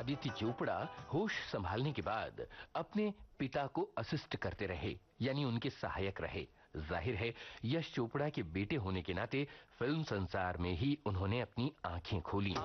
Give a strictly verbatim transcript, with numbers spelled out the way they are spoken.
आदित्य चोपड़ा होश संभालने के बाद अपने पिता को असिस्ट करते रहे, यानी उनके सहायक रहे। जाहिर है यश चोपड़ा के बेटे होने के नाते फिल्म संसार में ही उन्होंने अपनी आंखें खोली।